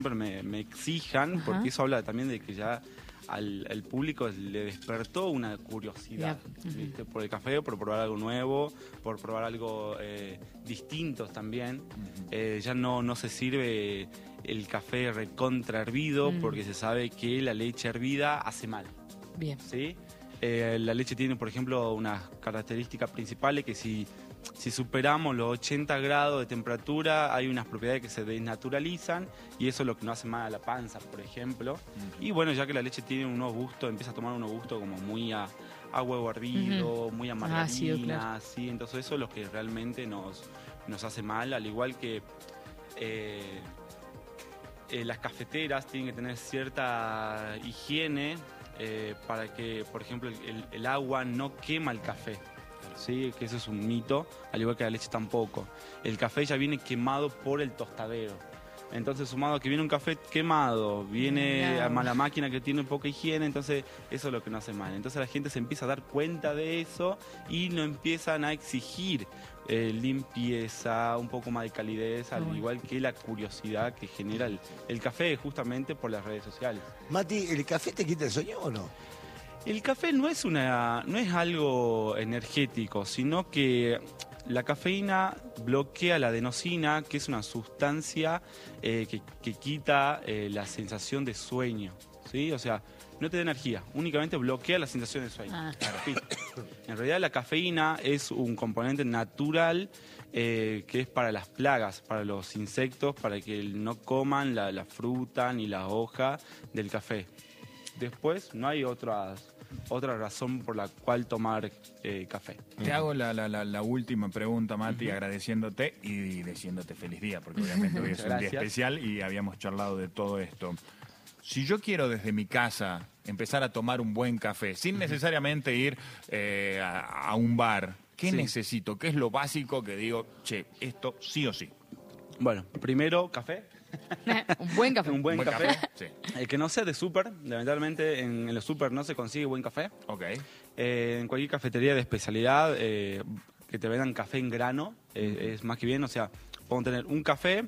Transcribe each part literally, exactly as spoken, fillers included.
me, me exijan, Ajá. porque eso habla también de que ya al, al público le despertó una curiosidad, Yep. ¿viste? Por el café, por probar algo nuevo, por probar algo eh, distinto también. Uh-huh. eh, ya no, no se sirve el café recontra hervido, mm. porque se sabe que la leche hervida hace mal. Bien. ¿Sí? Eh, la leche tiene, por ejemplo, unas características principales que si, si superamos los ochenta grados de temperatura hay unas propiedades que se desnaturalizan y eso es lo que nos hace mal a la panza, por ejemplo. Uh-huh. Y bueno, ya que la leche tiene unos gustos, empieza a tomar unos gustos como muy a, a huevo hervido, uh-huh. muy a margarina, ah, sí, claro. ¿sí? Entonces eso es lo que realmente nos, nos hace mal, al igual que... Eh, eh, las cafeteras tienen que tener cierta higiene Eh, para que, por ejemplo, el, el agua no quema el café, ¿sí? Que eso es un mito, al igual que la leche tampoco. El café ya viene quemado por el tostadero. Entonces, sumado a que viene un café quemado, viene no. a mala máquina que tiene poca higiene, entonces eso es lo que nos hace mal. Entonces la gente se empieza a dar cuenta de eso y no empiezan a exigir eh, limpieza, un poco más de calidez, al igual que la curiosidad que genera el, el café justamente por las redes sociales. Mati, ¿el café te quita el sueño o no? El café no es, una, no es algo energético, sino que... La cafeína bloquea la adenosina, que es una sustancia eh, que, que quita eh, la sensación de sueño, ¿sí? O sea, no te da energía, únicamente bloquea la sensación de sueño. Ah. En realidad la cafeína es un componente natural eh, que es para las plagas, para los insectos, para que no coman la, la fruta ni la hoja del café. Después no hay otras... otra razón por la cual tomar eh, café. Te hago la, la, la, la última pregunta, Mati, uh-huh. agradeciéndote y deseándote feliz día, porque obviamente hoy es un día especial y habíamos charlado de todo esto. Si yo quiero desde mi casa empezar a tomar un buen café, sin necesariamente ir eh, a, a un bar, ¿qué sí. necesito? ¿Qué es lo básico que digo, che, esto sí o sí? Bueno, primero, café. un buen café. Un buen, buen café. café. Sí. El que no sea de súper, lamentablemente en, en los súper no se consigue buen café. Okay. Eh, en cualquier cafetería de especialidad eh, que te vendan café en grano eh, uh-huh. es más que bien. O sea, podemos tener un café,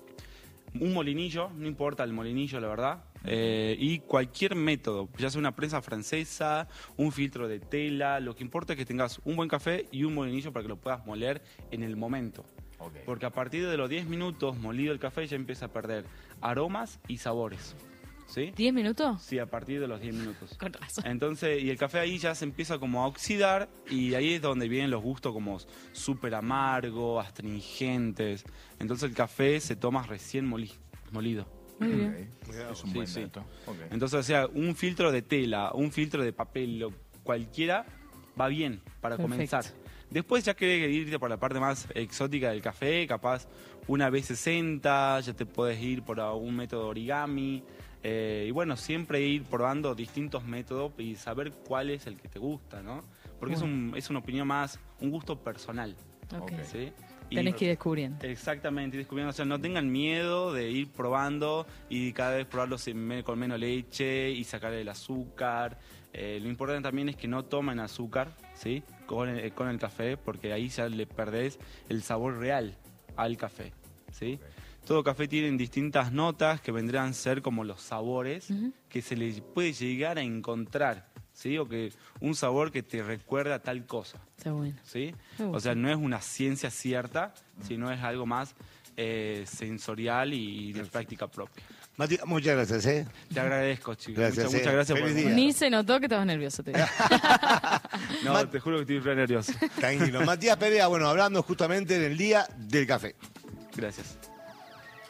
un molinillo, no importa el molinillo, la verdad, uh-huh. eh, y cualquier método, ya sea una prensa francesa, un filtro de tela, lo que importa es que tengas un buen café y un molinillo para que lo puedas moler en el momento. Okay. Porque a partir de los diez minutos molido el café ya empieza a perder aromas y sabores. ¿Sí? ¿diez minutos? Sí, a partir de los diez minutos. Con razón. Entonces, y el café ahí ya se empieza como a oxidar y ahí es donde vienen los gustos como súper amargos, astringentes. Entonces el café se toma recién moli molido. Muy bien. Okay. Es un sí, buen sí. dato. Okay. Entonces, o sea, un filtro de tela, un filtro de papel, lo, cualquiera va bien para Perfecto. comenzar. Después ya querés irte por la parte más exótica del café, capaz una B sesenta, ya te podés ir por un método origami. Eh, y bueno, siempre ir probando distintos métodos y saber cuál es el que te gusta, ¿no? Porque bueno. es, un, es una opinión más, un gusto personal. Okay. ¿Sí? Tenés que ir descubriendo. Exactamente, ir descubriendo. O sea, no tengan miedo de ir probando y cada vez probarlo con menos leche y sacarle el azúcar. Eh, lo importante también es que no tomen azúcar, ¿sí? Con el, con el café, porque ahí ya le perdés el sabor real al café, ¿sí? Okay. Todo café tiene distintas notas que vendrán a ser como los sabores uh-huh. que se le puede llegar a encontrar, ¿sí? O que un sabor que te recuerda a tal cosa. Está bueno. ¿Sí? O sea, no es una ciencia cierta, uh-huh. sino es algo más eh, sensorial y de práctica propia. Mati, muchas gracias, ¿eh? Te agradezco, chicos. Gracias, muchas, eh. muchas gracias Feliz por día. Ni se notó que estabas nervioso. Te digo. No, Mat- te juro que estoy re nervioso. Tranquilo. Matías Perea, bueno, hablando justamente del Día del Café. Gracias.